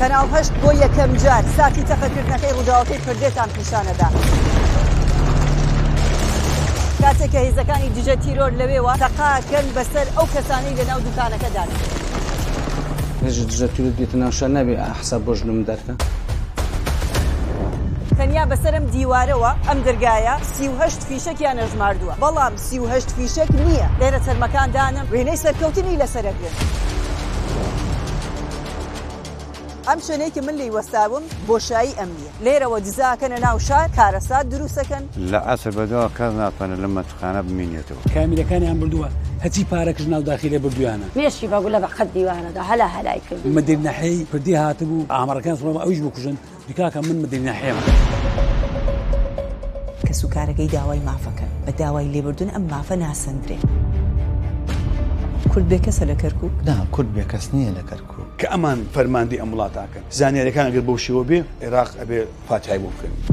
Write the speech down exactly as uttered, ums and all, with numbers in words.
کەناڵ هەشت بۆ یەکەم جار ساتی تەقەکردنەکەی ڕووداوەکەی کردێتان پیشانەدا. کاتێک کە هێزەکانی دژە تیرۆر لەوێوە تەقاکەن بەسەر ئەو کەسانەی لەناو دوکانەکەدان. هێزی دژە تیرۆر دیتە ناو شار نابێ حساب بۆ ژنم دەرکە. تەنیا بەسەرم دیوارەوە ئەم دەرگایە سی و هەشت فیشەکیان نەژماردووە، بەڵام سی و هەشت فیشەک نییە. لێرە چەرمەکاندانم وێنەی سەرکەوتنی لەسەرەگرن. ئەم شوێنەی کە من لێی وەستابووم بۆشایی ئەمنیە. لێرەوە دزاکەنە ناو شار کارەسات دروستەکەن. لە عەسر بەدەوە کەس ناتوانێت لە مەتخانە بمینێتەوە. کامیرەکانیان بردووە هەچی پارەکەش ناو داخیلێ بردویانە. مێشی بەگولە بە قەت دیوانەدا هەلا هەلای کرد. مدیر نەحەی پردی هاتبوو ئامەڕەکان سڵەوە ئەویش بکوژن دیکاکە من مدیر نەحەیەم. کە سوکارەکەی داوای مافەکە بە داوای لێبردون ئەم مافە ناسەندرێ. کورد بێکەسە لە کەرکووک؟ نا کورد بێکەس نییە لە کەرکووک. کە ئەمان فەرماندەی ئەم وڵاتاکەن زانیاریەکان ئەگەر بەو شێوە بێ عێراق ئەبێ فاتحای بۆ بکەن.